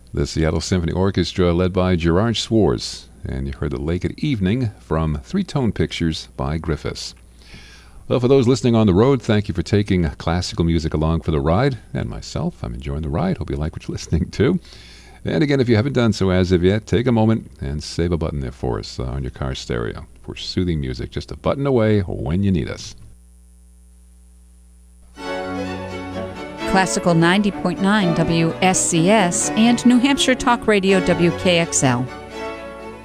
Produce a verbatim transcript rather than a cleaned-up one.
the Seattle Symphony Orchestra led by Gerard Schwartz, and you heard The Lake at Evening from Three Tone Pictures by Griffiths. Well, for those listening on the road, thank you for taking classical music along for the ride, and myself, I'm enjoying the ride. Hope you like what you're listening to. And again, if you haven't done so as of yet, take a moment and save a button there for us uh, on your car stereo for soothing music, just a button away when you need us. Classical ninety point nine W S C S and New Hampshire Talk Radio W K X L.